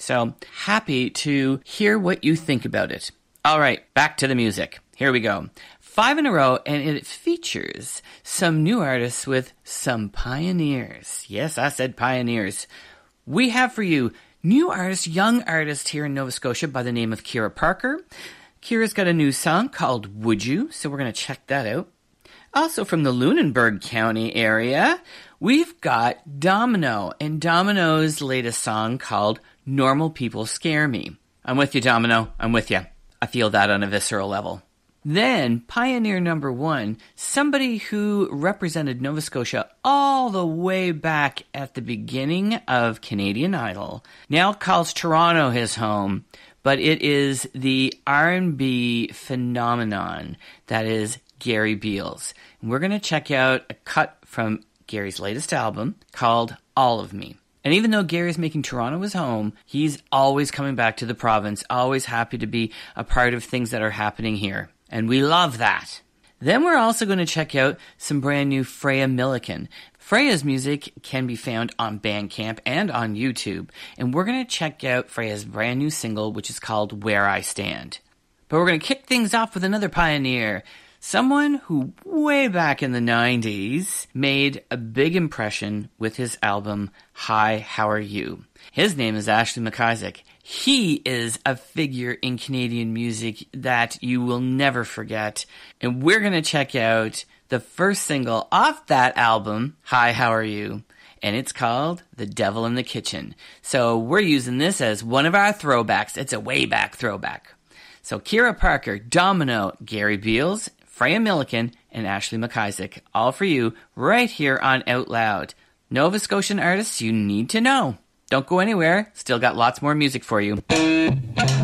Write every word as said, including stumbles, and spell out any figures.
So happy to hear what you think about it. All right, back to the music. Here we go. Five in a row, and it features some new artists with some pioneers. Yes, I said pioneers. We have for you new artist, young artist here in Nova Scotia by the name of Kira Parker. Kira's got a new song called Would You, so we're going to check that out. Also from the Lunenburg County area, we've got Domino, and Domino's latest song called Normal People Scare Me. I'm with you, Domino. I'm with you. I feel that on a visceral level. Then, pioneer number one, somebody who represented Nova Scotia all the way back at the beginning of Canadian Idol, now calls Toronto his home, but it is the R and B phenomenon that is Gary Beals. And we're going to check out a cut from Gary's latest album called All of Me. And even though Gary's making Toronto his home, he's always coming back to the province, always happy to be a part of things that are happening here. And we love that. Then we're also going to check out some brand new Freya Milliken. Freya's music can be found on Bandcamp and on YouTube. And we're going to check out Freya's brand new single, which is called Where I Stand. But we're going to kick things off with another pioneer. Someone who way back in the nineties made a big impression with his album, Hi, How Are You? His name is Ashley McIsaac. He is a figure in Canadian music that you will never forget. And we're going to check out the first single off that album, Hi, How Are You? And it's called The Devil in the Kitchen. So we're using this as one of our throwbacks. It's a way back throwback. So Kira Parker, Domino, Gary Beals, Freya Milliken, and Ashley McIsaac, all for you right here on Out Loud. Nova Scotian artists you need to know. Don't go anywhere. Still got lots more music for you.